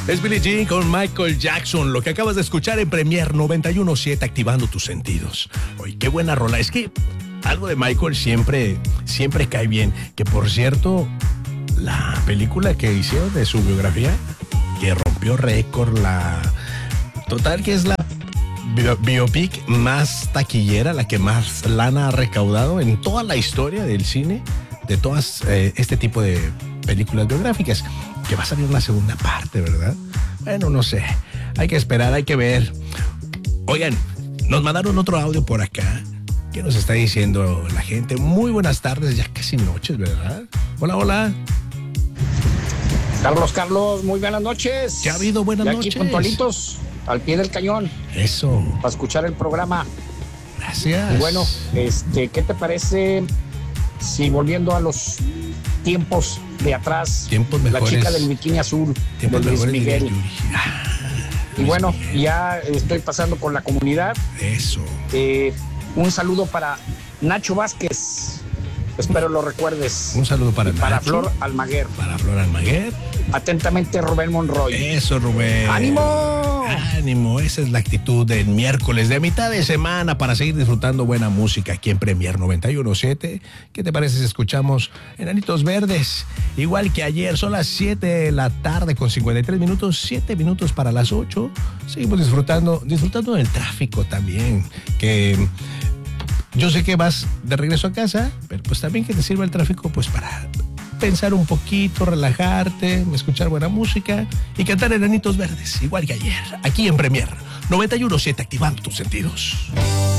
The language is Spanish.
Es Billie Jean con Michael Jackson, lo que acabas de escuchar en Premier 91.7, activando tus sentidos. Oye, qué buena rola. Es que algo de Michael siempre cae bien. Que por cierto, la película que hicieron de su biografía, que rompió récord, total que es la biopic más taquillera, la que más lana ha recaudado en toda la historia del cine, de todas este tipo de películas biográficas, que va a salir una segunda parte, ¿verdad? Bueno, no sé, hay que esperar, hay que ver. Oigan, nos mandaron otro audio por acá. ¿Qué nos está diciendo la gente? Muy buenas tardes, ya casi noches, ¿verdad? Hola, hola. Carlos, muy buenas noches. ¿Qué ha habido? Buenas noches. Aquí puntualitos, al pie del cañón. Eso. Para escuchar el programa. Gracias. Y bueno, ¿qué te parece si volviendo a los tiempos de atrás, tiempos mejores, la chica del bikini azul, tiempos de Luis mejores, Miguel? Y bueno, ya estoy pasando con la comunidad. Eso. Un saludo para Nacho Vázquez. Espero lo recuerdes. Un saludo para Nacho. Para Flor Almaguer. Para Flor Almaguer. Atentamente, Rubén Monroy. Eso, Rubén. ¡Ánimo! Ánimo, esa es la actitud del miércoles, de mitad de semana, para seguir disfrutando buena música aquí en Premier 91.7. ¿Qué te parece si escuchamos Enanitos Verdes? Igual que ayer, son las 7 de la tarde con 53 minutos, 7 minutos para las 8. Seguimos disfrutando del tráfico también, que yo sé que vas de regreso a casa, pero pues también que te sirva el tráfico pues para pensar un poquito, relajarte, escuchar buena música y cantar Enanitos Verdes, igual que ayer, aquí en Premier 91.7, activando tus sentidos.